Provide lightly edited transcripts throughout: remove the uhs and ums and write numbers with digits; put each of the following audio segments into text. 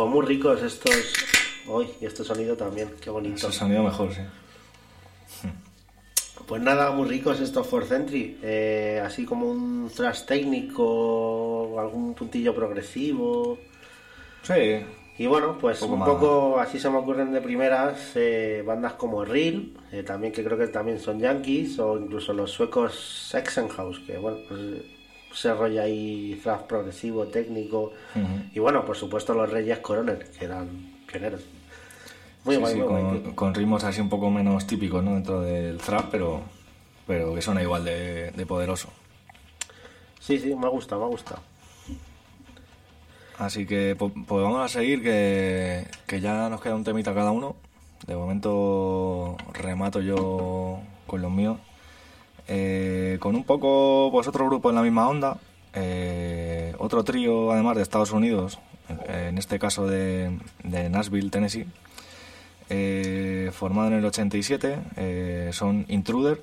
Pues muy ricos estos. Uy, y este sonido también, qué bonito. Ese sonido mejor, sí. Pues nada, muy ricos estos For Century. Así como un thrash técnico, algún puntillo progresivo. Sí. Y bueno, pues un más. poco así se me ocurren de primeras bandas como Real, también que creo que también son yankees, o incluso los suecos Hexenhaus, que bueno, pues ese rollo ahí thrash progresivo, técnico. Y bueno, por supuesto los Reyes Coroner, que eran pioneros. Muy guay, muy guay. Con ritmos así un poco menos típicos, ¿no? Dentro del thrash, pero que suena igual de poderoso. Sí, me ha gustado. Así que pues vamos a seguir, que ya nos queda un temita cada uno. De momento remato yo con los míos. Con un poco, pues otro grupo en la misma onda. Otro trío, además, de Estados Unidos, en este caso de Nashville, Tennessee. Formado en el 87, son Intruder.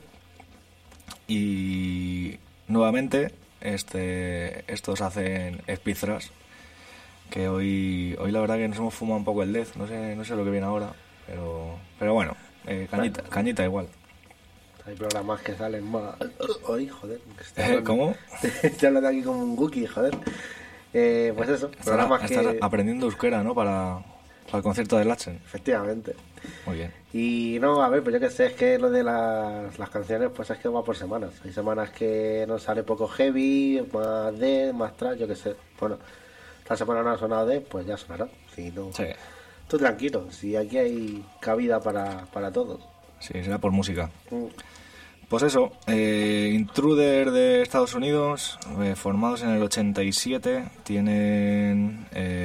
Y nuevamente estos hacen speed thrash, que hoy la verdad que nos hemos fumado un poco el death, no sé lo que viene ahora, pero bueno, cañita igual. Hay programas que salen más. Hoy, joder. ¿Cómo? Estoy hablando aquí como un Wookiee, joder. Pues eso, programas estás que... aprendiendo euskera, ¿no? Para el concierto de Latchen. Efectivamente. Muy bien. Y no, a ver, pues yo que sé, es que lo de las canciones, pues es que va por semanas. Hay semanas que nos sale poco heavy, más death, más thrash, yo que sé. Bueno, esta semana no ha sonado death, pues ya sonará. Si no, Sí. tú tranquilo, si aquí hay cabida para todos. Sí, será por música. Pues eso, Intruder de Estados Unidos, formados en el 87, tienen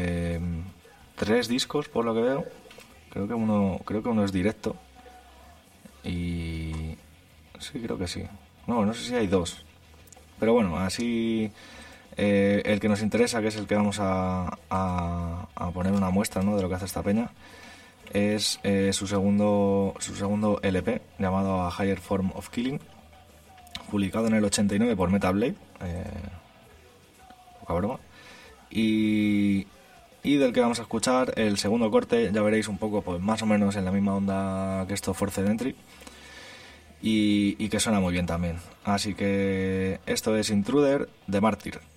3 discos por lo que veo. Creo que uno es directo. Y sí, creo que sí. No sé si hay 2. Pero bueno, así el que nos interesa, que es el que vamos a poner una muestra, ¿no?, de lo que hace esta peña, es su segundo LP, llamado A Higher Form of Killing, publicado en el 89 por Metal Blade, poca broma, y del que vamos a escuchar el segundo corte. Ya veréis un poco, pues más o menos en la misma onda que esto, Forced Entry, y que suena muy bien también. Así que esto es Intruder de Mártir.